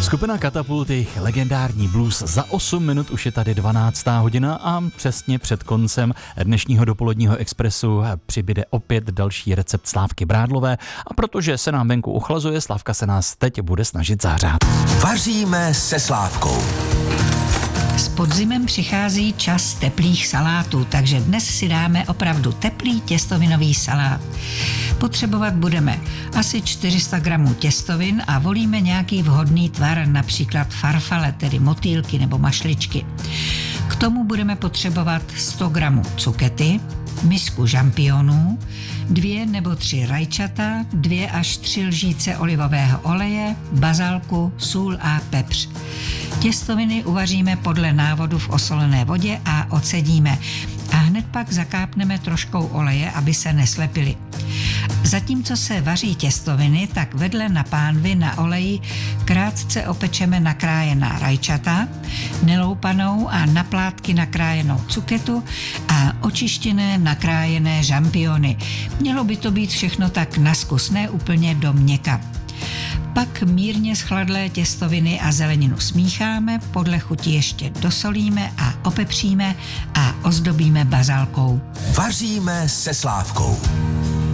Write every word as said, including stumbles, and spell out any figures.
Skupina Katapult, jejich legendární blues. Za osm minut už je tady dvanáctá hodina a přesně před koncem dnešního dopoledního expresu přibyde opět další recept Slávky Brádlové a protože se nám venku ochlazuje, Slávka se nás teď bude snažit zahřát. Vaříme se Slávkou. S podzimem přichází čas teplých salátů, takže dnes si dáme opravdu teplý těstovinový salát. Potřebovat budeme asi čtyři sta gramů těstovin a volíme nějaký vhodný tvar, například farfale, tedy motýlky nebo mašličky. K tomu budeme potřebovat sto gramů cukety, misku žampionů, dvě nebo tři rajčata, dvě až tři lžíce olivového oleje, bazalku, sůl a pepř. Těstoviny uvaříme podle návodu v osolené vodě a ocedíme. A hned pak zakápneme troškou oleje, aby se neslepily. Zatímco se vaří těstoviny, tak vedle na pánvi na oleji krátce opečeme nakrájená rajčata, neloupanou a na plátky nakrájenou cuketu a očištěné nakrájené žampiony. Mělo by to být všechno tak na zkus, ne úplně do měka. Pak mírně schladlé těstoviny a zeleninu smícháme, podle chuti ještě dosolíme a opepříme a ozdobíme bazalkou. Vaříme se Slávkou.